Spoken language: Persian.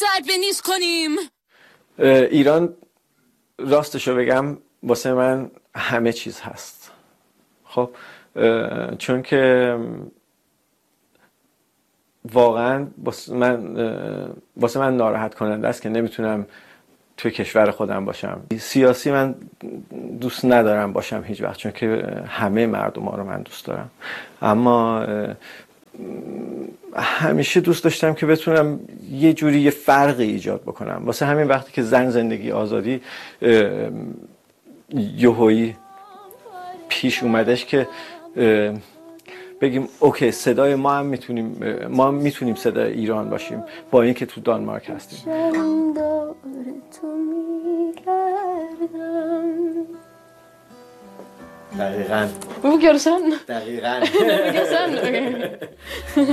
بدبینیش کنیم. ایران راستشو بگم واسه من همه چیز هست. خب چون که واقعا واسه من ناراحت کننده است که نمیتونم توی کشور خودم باشم. سیاسی من دوست ندارم باشم هیچ وقت، چون که همه مردم ها رو من دوست دارم، اما همیشه دوست داشتم که بتونم یه جوری یه فرقی ایجاد بکنم. واسه همین وقتی که زن زندگی آزادی یهویی پیش اومدش که بگیم اوکی صدای ما میتونیم صدای ایران باشیم با اینکه تو دانمارک هستیم. دقیقاً. Hvorfor gjør du sånn? دقیقاً. Hvorfor gjør du sånn? Okay.